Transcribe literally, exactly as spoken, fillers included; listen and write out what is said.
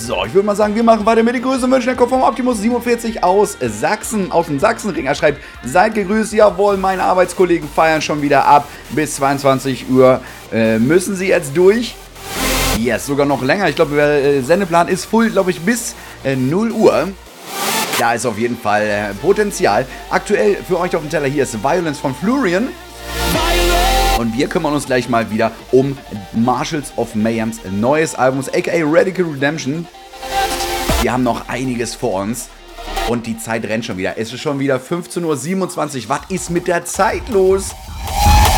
So, ich würde mal sagen, wir machen weiter mit den größten Wünschen. Der kommt vom Optimus siebenundvierzig aus Sachsen, aus dem Sachsenring. Er schreibt, seid gegrüßt, jawohl, meine Arbeitskollegen feiern schon wieder ab. Bis zweiundzwanzig Uhr äh, müssen sie jetzt durch. Yes, sogar noch länger. Ich glaube, der äh, Sendeplan ist full, glaube ich, bis äh, null Uhr. Da ist auf jeden Fall äh, Potenzial. Aktuell für euch auf dem Teller hier ist Violence von Flurian. Und wir kümmern uns gleich mal wieder um Marshals of Mayhems neues Album, aka Radical Redemption. Wir haben noch einiges vor uns. Und die Zeit rennt schon wieder. Es ist schon wieder fünfzehn Uhr siebenundzwanzig. Was ist mit der Zeit los?